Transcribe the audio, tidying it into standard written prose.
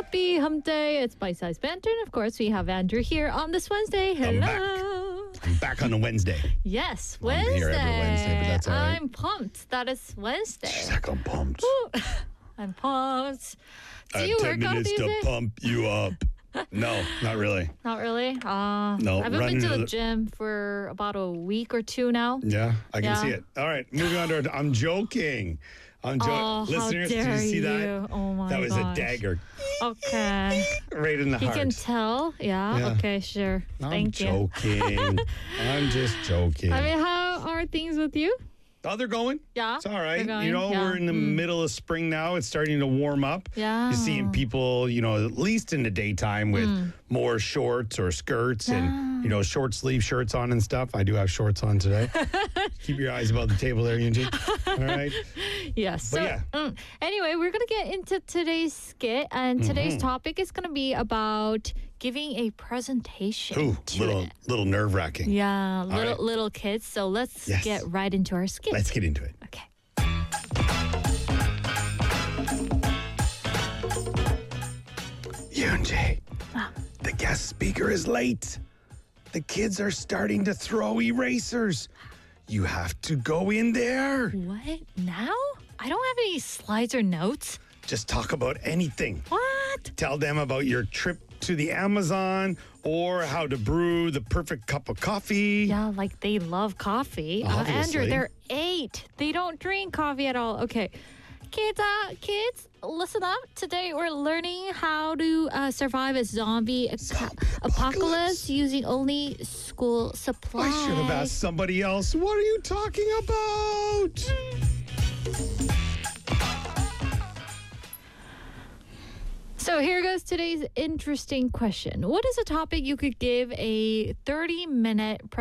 Happy Hump Day. It's Bite Size Banter. And of course, we have Andrew here on this Wednesday. Hello. I'm back on a Wednesday. Yes, I'm Wednesday. here every Wednesday, but that's all right. I'm pumped. That is Wednesday. She's like, I'm pumped. Woo. I'm pumped. Do I you have work 10 out minutes these to days? pump you up. No, not really. Not really. No, I haven't been running to to the the- gym for about a week or two now. Yeah, I can Yeah. see it. All right, moving on to I'm joking. I'm joking. Oh, Listeners, how dare did you see you? that? Oh my That was gosh. a dagger Okay. right in the He heart. can tell. Yeah. Yeah. Okay, sure. I'm Thank you. joking. I'm just joking. I mean, how are things with you? Oh, they're going. Yeah. It's all right. They're going, You know, yeah. we're in the middle of spring now. It's starting to warm up. Yeah. You're seeing people, you know, at least in the daytime with more shorts or skirts and, you know, short sleeve shirts on and stuff. I do have shorts on today. Keep your eyes above the table there, Yunji. All right. Yes. So, yeah. Anyway, we're going to get into today's skit, and today's topic is going to be about giving a presentation. Ooh, to little nerve wracking. Yeah, right. little kids. So let's Yes. get right into our skit. Let's get into it. Okay. Yunji, the guest speaker is late. The kids are starting to throw erasers. You have to go in there. What? Now? I don't have any slides or notes. Just talk about anything. What? Tell them about your trip to the Amazon or how to brew the perfect cup of coffee. Yeah, like they love coffee. Andrew, Obviously. they're 8. They don't drink coffee at all. Okay. Kids, listen up. Today we're learning how to survive a zombie apocalypse using only school supplies. I should have asked somebody else. What are you talking about? So here goes today's interesting question. What is a topic you could give a 30-minute